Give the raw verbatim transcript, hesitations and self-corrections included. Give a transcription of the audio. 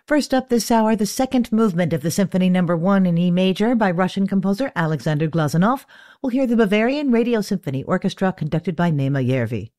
First up this hour, the second movement of the Symphony Number One in E major by Russian composer Alexander Glazunov. We'll hear the Bavarian Radio Symphony Orchestra conducted by Nema Järvi.